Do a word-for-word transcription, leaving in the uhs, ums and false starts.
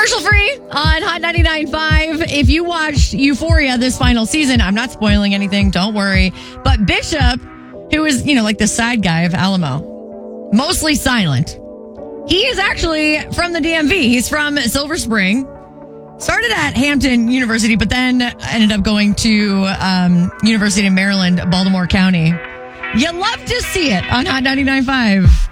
Commercial free on Hot ninety-nine point five. If you watched Euphoria this final season, I'm not spoiling anything, don't worry. But Bishop, who is, you know, like the side guy of Alamo, mostly silent. He is actually from the D M V. He's from Silver Spring. Started at Hampton University, but then ended up going to um, University of Maryland, Baltimore County. You love to see it on Hot ninety-nine point five.